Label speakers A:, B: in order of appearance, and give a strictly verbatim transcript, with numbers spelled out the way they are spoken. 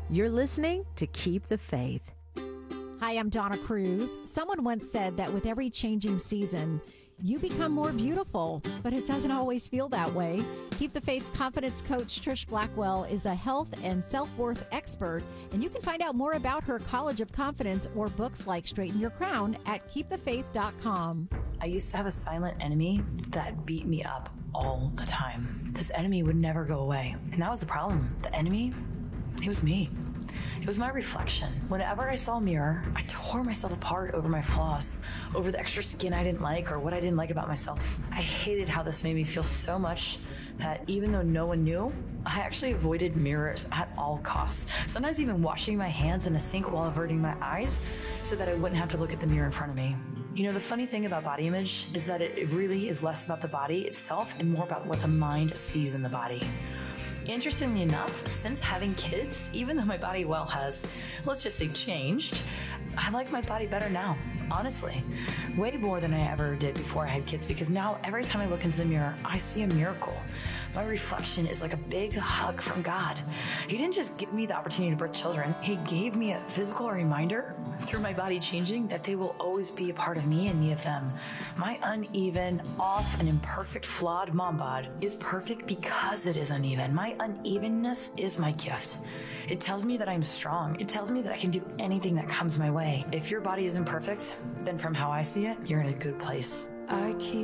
A: You're listening to Keep the Faith.
B: Hi, I'm Donna Cruz. Someone once said that with every changing season, you become more beautiful, but it doesn't always feel that way. Keep the Faith's confidence coach, Trish Blackwell, is a health and self-worth expert, and you can find out more about her College of Confidence or books like Straighten Your Crown at keep the faith dot com.
C: I used to have a silent enemy that beat me up all the time. This enemy would never go away, and that was the problem. The enemy, it was me. It was my reflection. Whenever I saw a mirror, I tore myself apart over my flaws, over the extra skin I didn't like or what I didn't like about myself. I hated how this made me feel so much that even though no one knew, I actually avoided mirrors at all costs. Sometimes even washing my hands in a sink while averting my eyes so that I wouldn't have to look at the mirror in front of me. You know, the funny thing about body image is that it really is less about the body itself and more about what the mind sees in the body. Interestingly enough, since having kids, even though my body well has, let's just say, changed, I like my body better now, honestly. Way more than I ever did before I had kids, because now every time I look into the mirror, I see a miracle. My reflection is like a big hug from God. He didn't just give me the opportunity to birth children. He gave me a physical reminder through my body changing that they will always be a part of me and me of them. My uneven, off, and imperfect, flawed mom bod is perfect because it is uneven. My unevenness is my gift. It tells me that I'm strong. It tells me that I can do anything that comes my way. If your body isn't perfect, then from how I see it, you're in a good place.
D: I keep